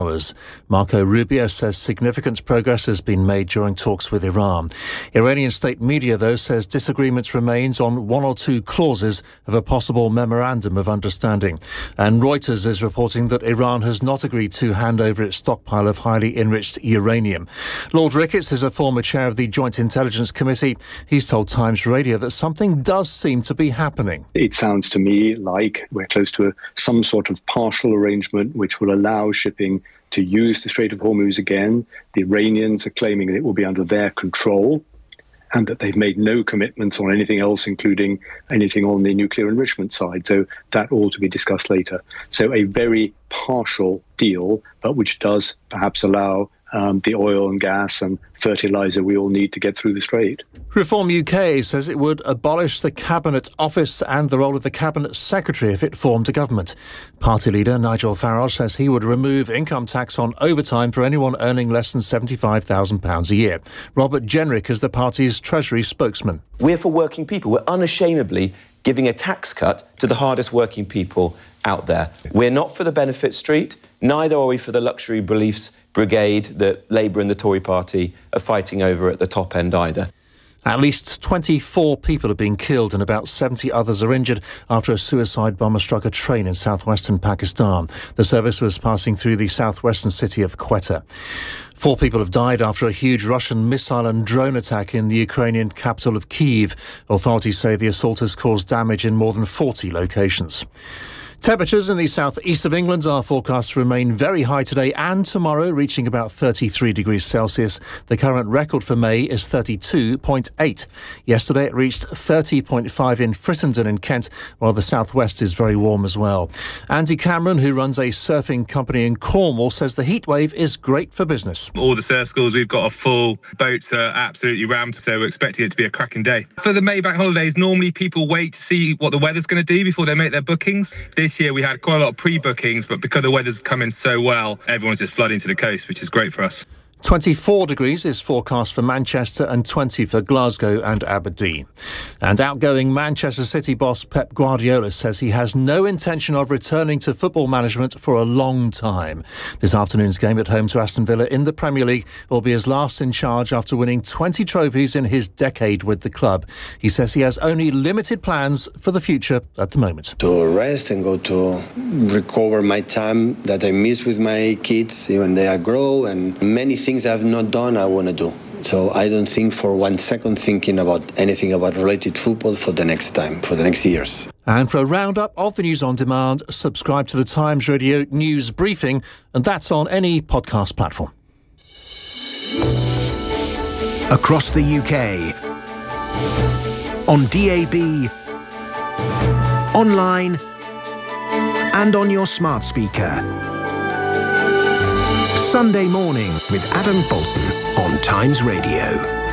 Marco Rubio says significant progress has been made during talks with Iran. Iranian state media, though, says disagreements remains on one or two clauses of a possible memorandum of understanding. And Reuters is reporting that Iran has not agreed to hand over its stockpile of highly enriched uranium. Lord Ricketts is a former chair of the Joint Intelligence Committee. He's told Times Radio that something does seem to be happening. It sounds to me like we're close to some sort of partial arrangement which will allow shipping to use the Strait of Hormuz again. The Iranians are claiming that it will be under their control and that they've made no commitments on anything else, including anything on the nuclear enrichment side. So that ought to be discussed later. So a very partial deal, but which does perhaps allow the oil and gas and fertiliser we all need to get through the strait. Reform UK says it would abolish the Cabinet Office and the role of the Cabinet Secretary if it formed a government. Party leader Nigel Farage says he would remove income tax on overtime for anyone earning less than £75,000 a year. Robert Jenrick is the party's Treasury spokesman. We're for working people. We're unashamedly giving a tax cut to the hardest working people out there. We're not for the benefit street, neither are we for the luxury beliefs brigade that Labour and the Tory party are fighting over at the top end either. At least 24 people have been killed and about 70 others are injured after a suicide bomber struck a train in southwestern Pakistan. The service was passing through the southwestern city of Quetta. 4 people have died after a huge Russian missile and drone attack in the Ukrainian capital of Kyiv. Authorities say the assault has caused damage in more than 40 locations. Temperatures in the southeast of England are forecast to remain very high today and tomorrow, reaching about 33 degrees Celsius. The current record for May is 32.8. Yesterday it reached 30.5 in Frittenden in Kent, while the southwest is very warm as well. Andy Cameron, who runs a surfing company in Cornwall, says the heatwave is great for business. All the surf schools we've got are full, boats are absolutely rammed, so we're expecting it to be a cracking day. For the May bank holidays, normally people wait to see what the weather's going to do before they make their bookings. This year we had quite a lot of pre-bookings, but because the weather's come in so well, everyone's just flooding to the coast, which is great for us. 24 degrees is forecast for Manchester and 20 for Glasgow and Aberdeen. And outgoing Manchester City boss Pep Guardiola says he has no intention of returning to football management for a long time. This afternoon's game at home to Aston Villa in the Premier League will be his last in charge after winning 20 trophies in his decade with the club. He says he has only limited plans for the future at the moment. To rest and go to recover my time that I miss with my kids, even they grow, and many things I've not done, I want to do. So I don't think for 1 second thinking about anything about related football for the next time, for the next years. And for a roundup of the news on demand, subscribe to the Times Radio News Briefing, and that's on any podcast platform. Across the UK, on DAB, online, and on your smart speaker. Sunday Morning with Adam Bolton on Times Radio.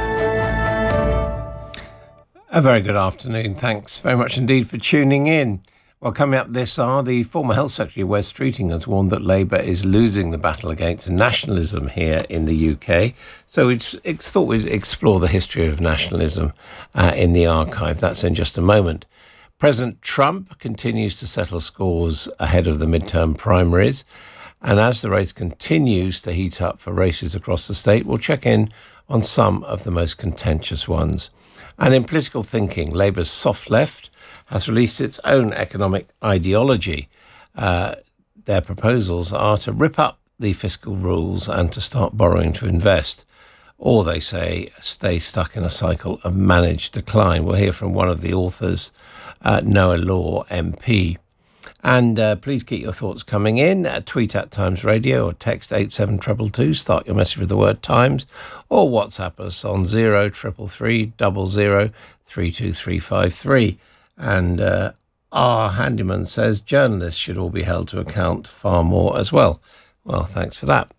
A very good afternoon. Thanks very much indeed for tuning in. Well, coming up this hour, the former Health Secretary Wes Streeting has warned that Labour is losing the battle against nationalism here in the UK. So it's thought we'd explore the history of nationalism in the archive. That's in just a moment. President Trump continues to settle scores ahead of the midterm primaries. And as the race continues to heat up for races across the state, we'll check in on some of the most contentious ones. And in political thinking, Labour's soft left has released its own economic ideology. Their proposals are to rip up the fiscal rules and to start borrowing to invest. Or, they say, stay stuck in a cycle of managed decline. We'll hear from one of the authors, Noah Law MP. And please keep your thoughts coming in. Tweet at Times Radio or text 87222. Start your message with the word Times, or WhatsApp us on 0333 00 32353. And our handyman says journalists should all be held to account far more as well. Well, thanks for that.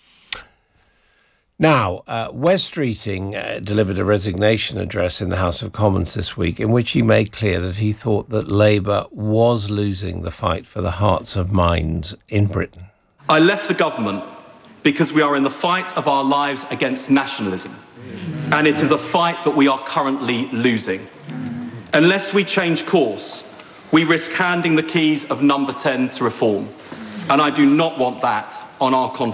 Now, Wes Streeting delivered a resignation address in the House of Commons this week in which he made clear that he thought that Labour was losing the fight for the hearts and minds in Britain. I left the government because we are in the fight of our lives against nationalism, and it is a fight that we are currently losing. Unless we change course, we risk handing the keys of number 10 to reform, and I do not want that on our